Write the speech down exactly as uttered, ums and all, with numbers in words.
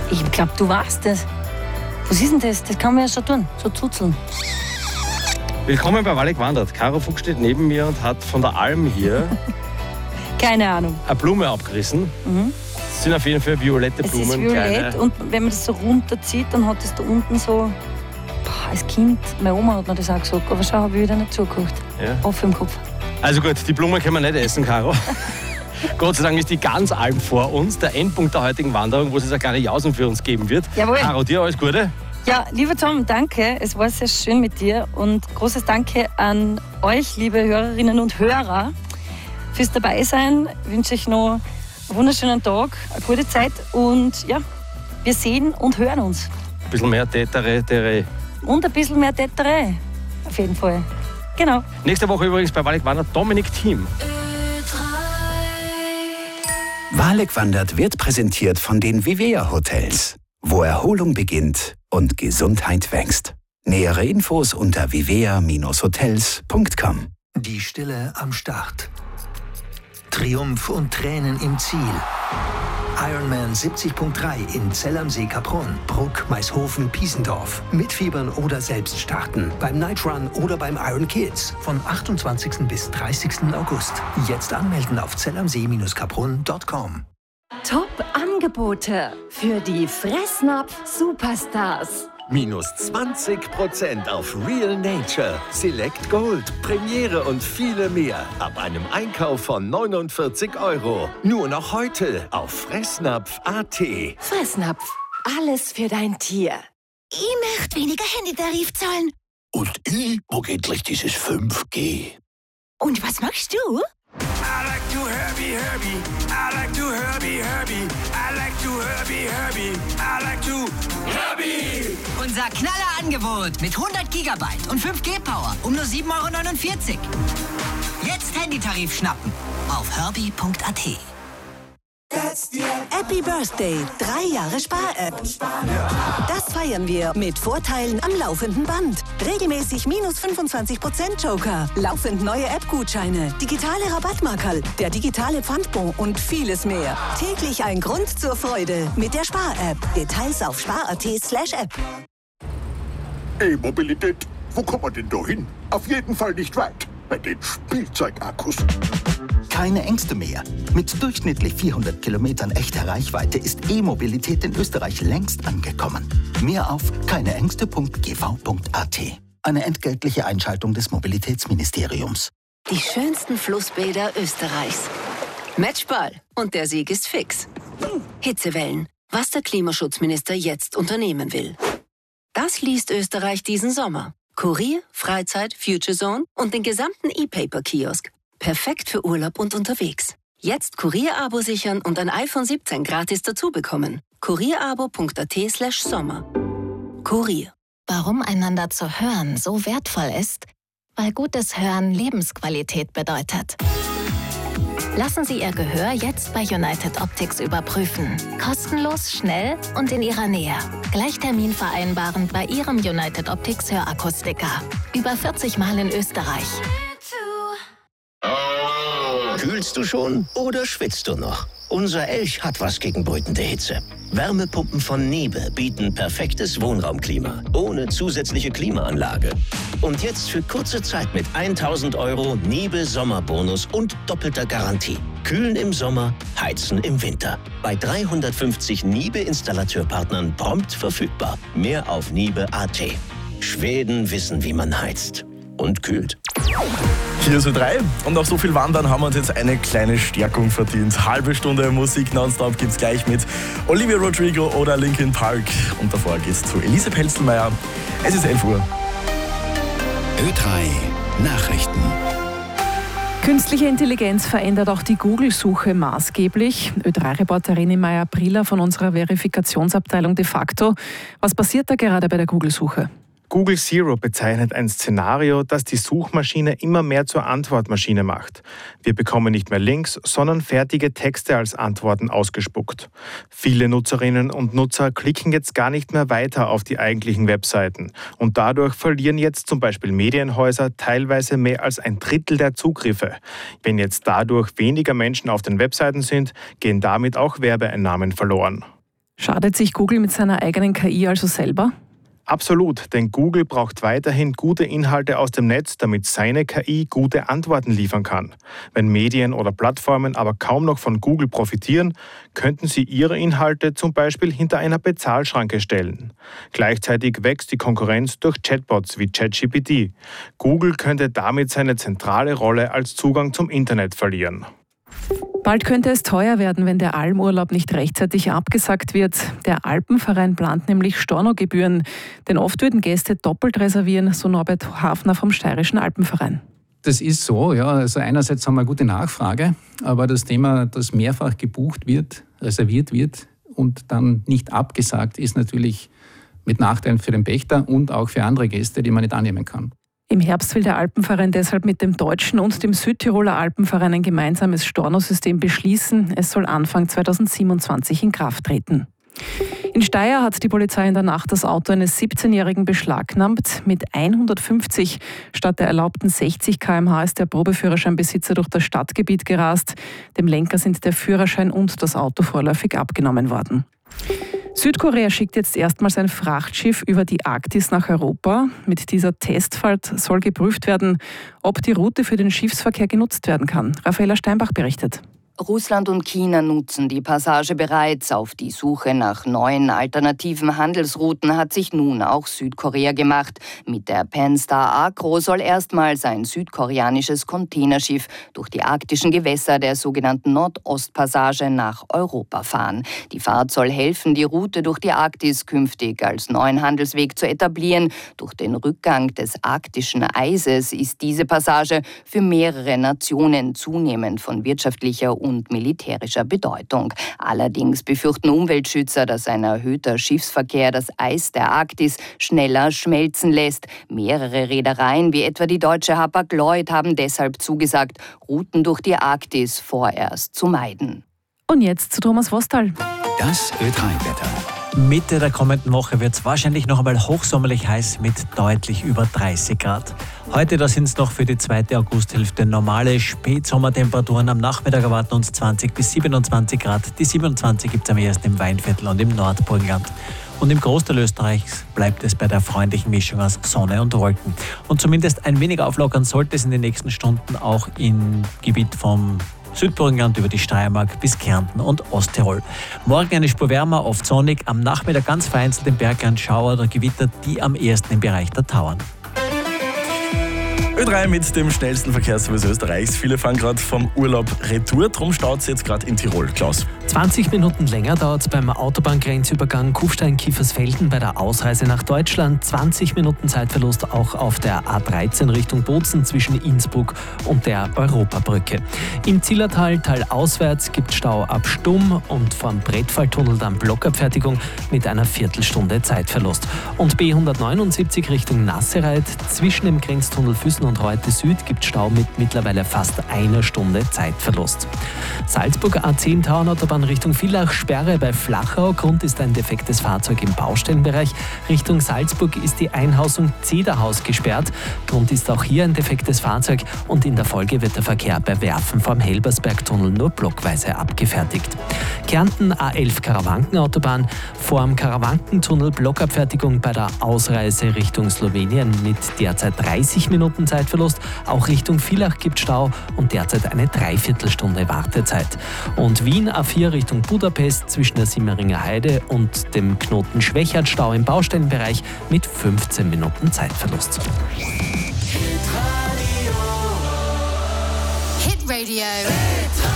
Ich glaube, du weißt das. Was ist denn das? Das kann man ja schon tun, so zuzeln. Willkommen bei Wallig wandert. Caro Fuchs steht neben mir und hat von der Alm hier Keine Ahnung. eine Blume abgerissen. Mhm. Das sind auf jeden Fall violette Blumen. Es ist violett kleine. Und wenn man das so runterzieht, dann hat es da unten so... Boah, als Kind, meine Oma hat mir das auch gesagt, aber schau, habe ich wieder nicht zugehört. Ja. Offen im Kopf. Also gut, die Blume können wir nicht essen, Caro. Gott sei Dank ist die ganz Alm vor uns, der Endpunkt der heutigen Wanderung, wo es eine kleine Jausen für uns geben wird. Jawohl. Caro, dir alles Gute. Ja, lieber Tom, danke. Es war sehr schön mit dir. Und großes Danke an euch, liebe Hörerinnen und Hörer, fürs Dabeisein. Ich wünsche euch noch einen wunderschönen Tag, eine gute Zeit. Und ja, wir sehen und hören uns. Ein bisschen mehr Tätere, Tere. Und ein bisschen mehr Täterei. Auf jeden Fall. Genau. Nächste Woche übrigens bei Wallig wandert Dominik Thiem. Wallig wandert wird präsentiert von den Vivea Hotels, wo Erholung beginnt und Gesundheit wächst. Nähere Infos unter vivea Bindestrich hotels Punkt com. Die Stille am Start. Triumph und Tränen im Ziel. Ironman siebzig Punkt drei in Zell am See Kaprun, Bruck, Maishofen, Piesendorf. Mitfiebern oder selbst starten. Beim Night Run oder beim Iron Kids. Von achtundzwanzigsten bis dreißigsten August. Jetzt anmelden auf zell am see Bindestrich kaprun Punkt com. Top-Angebote für die Fressnapf-Superstars. Minus zwanzig Prozent auf Real Nature, Select Gold, Premiere und viele mehr. Ab einem Einkauf von neunundvierzig Euro. Nur noch heute auf Fressnapf Punkt a t. Fressnapf, alles für dein Tier. Ich möchte weniger Handytarif zahlen. Und ich, wo geht gleich dieses fünf G? Und was magst du? I like to Herbie, Herbie. I like to Herbie, Herbie. I like to Herbie, Herbie. I like to Herbie. Unser Knallerangebot mit hundert Gigabyte und fünf G Power um nur sieben Euro neunundvierzig. Jetzt Handytarif schnappen auf herbie Punkt a t. Happy Birthday, drei Jahre Spar-App. Das feiern wir mit Vorteilen am laufenden Band. Regelmäßig minus fünfundzwanzig Prozent Joker, laufend neue App-Gutscheine, digitale Rabattmarkerl, der digitale Pfandbon und vieles mehr. Täglich ein Grund zur Freude mit der Spar-App. Details auf spar Punkt a t slash app. E-Mobilität, wo kommt man denn da hin? Auf jeden Fall nicht weit, bei den Spielzeugakkus. Keine Ängste mehr. Mit durchschnittlich vierhundert Kilometern echter Reichweite ist E-Mobilität in Österreich längst angekommen. Mehr auf keineängste Punkt g v Punkt a t. Eine entgeltliche Einschaltung des Mobilitätsministeriums. Die schönsten Flussbäder Österreichs. Matchball. Und der Sieg ist fix. Hitzewellen. Was der Klimaschutzminister jetzt unternehmen will. Das liest Österreich diesen Sommer. Kurier, Freizeit, Future Zone und den gesamten E-Paper-Kiosk. Perfekt für Urlaub und unterwegs. Jetzt Kurier-Abo sichern und ein iPhone siebzehn gratis dazu bekommen. kurierabo Punkt a t slash sommer. Kurier. Warum einander zu hören so wertvoll ist? Weil gutes Hören Lebensqualität bedeutet. Lassen Sie Ihr Gehör jetzt bei United Optics überprüfen. Kostenlos, schnell und in Ihrer Nähe. Gleich Termin vereinbaren bei Ihrem United Optics Hörakustiker. Über vierzig Mal in Österreich. Kühlst du schon oder schwitzt du noch? Unser Elch hat was gegen brütende Hitze. Wärmepumpen von Niebe bieten perfektes Wohnraumklima, ohne zusätzliche Klimaanlage. Und jetzt für kurze Zeit mit tausend Euro Niebe Sommerbonus und doppelter Garantie. Kühlen im Sommer, heizen im Winter. Bei dreihundertfünfzig Niebe-Installateurpartnern prompt verfügbar. Mehr auf niebe Punkt a t. Schweden wissen, wie man heizt und kühlt. Hier so drei und nach so viel Wandern haben wir uns jetzt eine kleine Stärkung verdient. Halbe Stunde Musik nonstop gibt's gleich mit Olivia Rodrigo oder Linkin Park. Und davor geht's zu Elise Pelzelmeier. Es ist elf Uhr. Ö drei Nachrichten. Künstliche Intelligenz verändert auch die Google-Suche maßgeblich. Ö drei Reporterin Maya Briller von unserer Verifikationsabteilung de facto. Was passiert da gerade bei der Google-Suche? Google Zero bezeichnet ein Szenario, das die Suchmaschine immer mehr zur Antwortmaschine macht. Wir bekommen nicht mehr Links, sondern fertige Texte als Antworten ausgespuckt. Viele Nutzerinnen und Nutzer klicken jetzt gar nicht mehr weiter auf die eigentlichen Webseiten. Und dadurch verlieren jetzt zum Beispiel Medienhäuser teilweise mehr als ein Drittel der Zugriffe. Wenn jetzt dadurch weniger Menschen auf den Webseiten sind, gehen damit auch Werbeeinnahmen verloren. Schadet sich Google mit seiner eigenen K I also selber? Absolut, denn Google braucht weiterhin gute Inhalte aus dem Netz, damit seine K I gute Antworten liefern kann. Wenn Medien oder Plattformen aber kaum noch von Google profitieren, könnten sie ihre Inhalte zum Beispiel hinter einer Bezahlschranke stellen. Gleichzeitig wächst die Konkurrenz durch Chatbots wie ChatGPT. Google könnte damit seine zentrale Rolle als Zugang zum Internet verlieren. Bald könnte es teuer werden, wenn der Almurlaub nicht rechtzeitig abgesagt wird. Der Alpenverein plant nämlich Stornogebühren, denn oft würden Gäste doppelt reservieren, so Norbert Hafner vom Steirischen Alpenverein. Das ist so, ja. Also einerseits haben wir eine gute Nachfrage, aber das Thema, dass mehrfach gebucht wird, reserviert wird und dann nicht abgesagt, ist natürlich mit Nachteilen für den Pächter und auch für andere Gäste, die man nicht annehmen kann. Im Herbst will der Alpenverein deshalb mit dem Deutschen und dem Südtiroler Alpenverein ein gemeinsames Stornosystem beschließen. Es soll Anfang zweitausendsiebenundzwanzig in Kraft treten. In Steyr hat die Polizei in der Nacht das Auto eines siebzehnjährigen beschlagnahmt. Mit hundertfünfzig statt der erlaubten sechzig Kilometer pro Stunde ist der Probeführerscheinbesitzer durch das Stadtgebiet gerast. Dem Lenker sind der Führerschein und das Auto vorläufig abgenommen worden. Südkorea schickt jetzt erstmals ein Frachtschiff über die Arktis nach Europa. Mit dieser Testfahrt soll geprüft werden, ob die Route für den Schiffsverkehr genutzt werden kann. Raffaella Steinbach berichtet. Russland und China nutzen die Passage bereits. Auf die Suche nach neuen alternativen Handelsrouten hat sich nun auch Südkorea gemacht. Mit der Pan-Star Agro soll erstmals ein südkoreanisches Containerschiff durch die arktischen Gewässer der sogenannten Nordostpassage nach Europa fahren. Die Fahrt soll helfen, die Route durch die Arktis künftig als neuen Handelsweg zu etablieren. Durch den Rückgang des arktischen Eises ist diese Passage für mehrere Nationen zunehmend von wirtschaftlicher und militärischer Bedeutung. Allerdings befürchten Umweltschützer, dass ein erhöhter Schiffsverkehr das Eis der Arktis schneller schmelzen lässt. Mehrere Reedereien, wie etwa die deutsche Hapag-Lloyd, haben deshalb zugesagt, Routen durch die Arktis vorerst zu meiden. Und jetzt zu Thomas Wostal. Das Ö drei Wetter. Mitte der kommenden Woche wird es wahrscheinlich noch einmal hochsommerlich heiß mit deutlich über dreißig Grad. Heute, da sind es noch für die zweite Augusthälfte normale Spätsommertemperaturen. Am Nachmittag erwarten uns zwanzig bis siebenundzwanzig Grad. Die siebenundzwanzig gibt es am ersten im Weinviertel und im Nordburgenland. Und im Großteil Österreichs bleibt es bei der freundlichen Mischung aus Sonne und Wolken. Und zumindest ein wenig auflockern sollte es in den nächsten Stunden auch im Gebiet vom Südburgenland über die Steiermark bis Kärnten und Osttirol. Morgen eine Spur wärmer, oft sonnig, am Nachmittag ganz vereinzelt im Bergland Schauer oder Gewitter, die am ehesten im Bereich der Tauern. Ö drei mit dem schnellsten Verkehrsservice Österreichs. Viele fahren gerade vom Urlaub retour, drum staut es jetzt gerade in Tirol. Klaus. zwanzig Minuten länger dauert es beim Autobahngrenzübergang Kufstein-Kiefersfelden bei der Ausreise nach Deutschland. zwanzig Minuten Zeitverlust auch auf der A dreizehn Richtung Bozen zwischen Innsbruck und der Europabrücke. Im Zillertal, talauswärts, gibt Stau ab Stumm und vom Brettfalltunnel dann Blockabfertigung mit einer Viertelstunde Zeitverlust. Und B hundertneunundsiebzig Richtung Nassereit zwischen dem Grenztunnel Füssen und Reute Süd gibt Stau mit mittlerweile fast einer Stunde Zeitverlust. Salzburg A zehn Tauernautobahn Richtung Villach, Sperre bei Flachau. Grund ist ein defektes Fahrzeug im Baustellenbereich. Richtung Salzburg ist die Einhausung Zederhaus gesperrt. Grund ist auch hier ein defektes Fahrzeug und in der Folge wird der Verkehr bei Werfen vom Helbersbergtunnel nur blockweise abgefertigt. Kärnten A elf Karawankenautobahn, vor dem Karawankentunnel Blockabfertigung bei der Ausreise Richtung Slowenien mit derzeit dreißig Minuten Zeitverlust. Auch Richtung Villach gibt Stau und derzeit eine Dreiviertelstunde Wartezeit. Und Wien A vier Richtung Budapest zwischen der Simmeringer Heide und dem Knoten Schwächert Stau im Baustellenbereich mit fünfzehn Minuten Zeitverlust. Hit Radio.